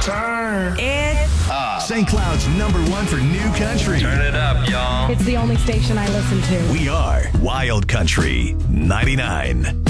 St. Cloud's number one for new country. Turn it up, y'all. It's the only station I listen to. We are Wild Country 99.